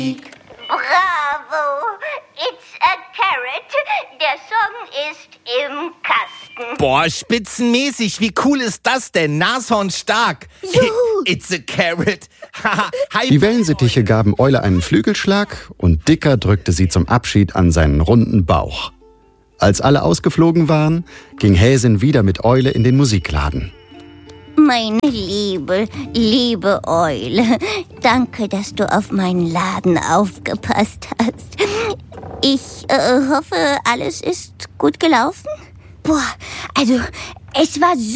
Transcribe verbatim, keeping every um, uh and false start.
Bravo! It's a Carrot. Der Song ist im Kasten. Boah, spitzenmäßig. Wie cool ist das denn? Nashorn stark. Juhu. It's a Carrot. Die Wellensittiche gaben Eule einen Flügelschlag und Dicker drückte sie zum Abschied an seinen runden Bauch. Als alle ausgeflogen waren, ging Häsin wieder mit Eule in den Musikladen. Meine liebe, liebe Eule, danke, dass du auf meinen Laden aufgepasst hast. Ich äh, hoffe, alles ist gut gelaufen. Boah, also, es war so